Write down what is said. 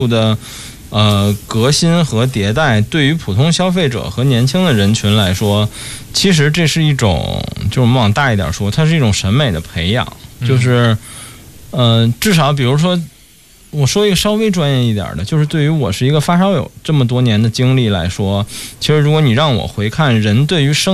的革新和迭代，对于普通消费者和年轻的人群来说，其实这是一种，就是我们往大一点说，它是一种审美的培养，就是至少比如说。我说一个稍微专业一点的，就是对于我是一个发烧友这么多年的经历来说，其实如果你让我回看人对于生